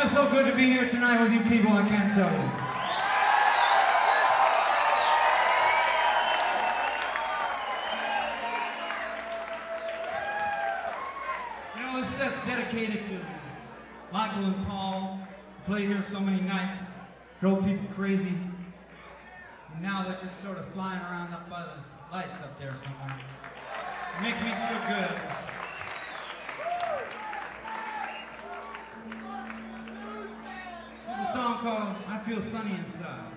feels so good to be here tonight with you people, I can't tell you. You know, this set's dedicated to Michael and Paul, who played here so many nights, drove people crazy, and now they're just sort of flying around up by the lights up there somewhere. It makes me feel good. There's a song called I Feel Sunny Inside.